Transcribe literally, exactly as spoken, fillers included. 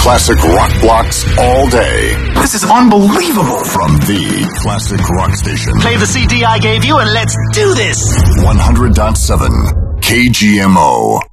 classic rock blocks all day. This is unbelievable. From the classic rock station. Play the C D I gave you and let's do this. one hundred point seven K G M O.